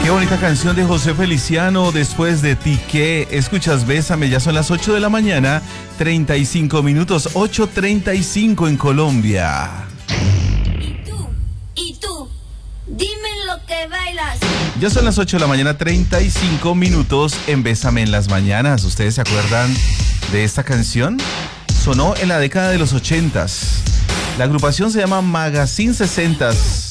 Qué bonita canción de José Feliciano, Después de ti. ¿Qué escuchas? Bésame, ya son las 8 de la mañana, 35 minutos, 8:35 en Colombia. Y tú, dime lo que bailas. Ya son las 8 de la mañana, 35 minutos en Bésame en las mañanas. ¿Ustedes se acuerdan de esta canción? Sonó en la década de los 80s. La agrupación se llama Magazine 60s.